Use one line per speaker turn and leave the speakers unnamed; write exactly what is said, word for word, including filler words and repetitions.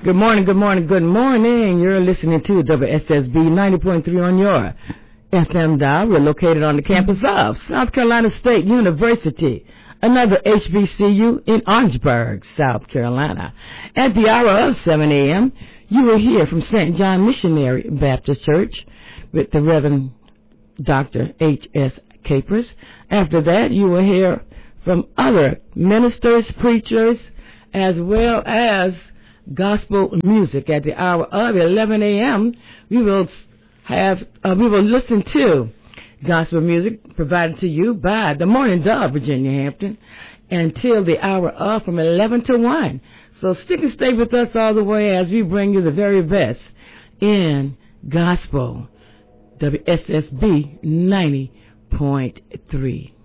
Good morning, good morning, good morning. You're listening to W S S B ninety point three on your F M dial. We're located on the campus of South Carolina State University, another H B C U in Orangeburg, South Carolina. At the hour of seven a.m., you will hear from Saint John Missionary Baptist Church with the Reverend Doctor H S Capers. After that, you will hear from other ministers, preachers, as well as gospel music. At the hour of eleven a.m., we will have uh, we will listen to gospel music provided to you by the Morning Dove, Virginia Hampton, until the hour of from eleven to one. So stick and stay with us all the way as we bring you the very best in gospel. W S S B ninety point three.